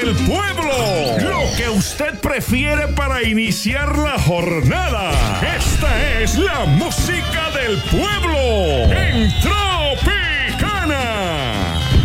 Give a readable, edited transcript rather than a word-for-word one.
del pueblo. Lo que usted prefiere para iniciar la jornada. Esta es la música del pueblo.